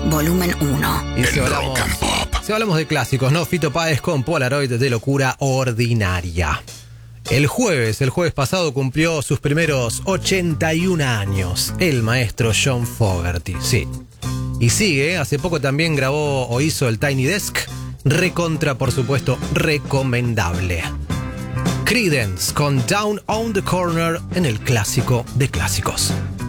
volumen 1. Y si hablamos de clásicos, ¿no? Fito Páez con Polaroid de locura ordinaria. El jueves pasado cumplió sus primeros 81 años, el maestro John Fogerty, sí. Y sigue, hace poco también grabó o hizo el Tiny Desk, recontra, por supuesto, recomendable. Creedence con Down on the Corner en el clásico de clásicos.